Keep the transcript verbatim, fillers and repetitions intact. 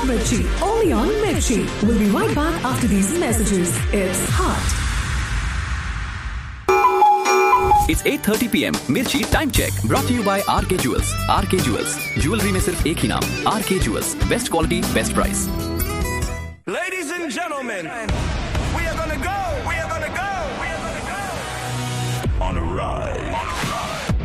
Mirchi, only on Mirchi. We'll be right back after these messages. It's hot. It's eight thirty p m Mirchi Time Check brought to you by R K Jewels. R K Jewels. Jewelry में सिर्फ एक ही नाम. R K Jewels. Best quality, best price. Ladies and gentlemen, we are gonna go. We are gonna go. We are gonna go on a ride.